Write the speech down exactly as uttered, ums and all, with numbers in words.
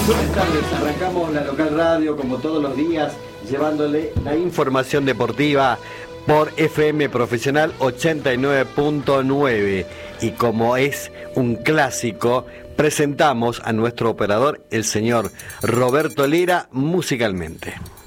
Buenas tardes, arrancamos la local radio como todos los días, llevándole la información deportiva por F M Profesional ochenta y nueve punto nueve. Y como es un clásico, presentamos a nuestro operador, el señor Roberto Lira, musicalmente.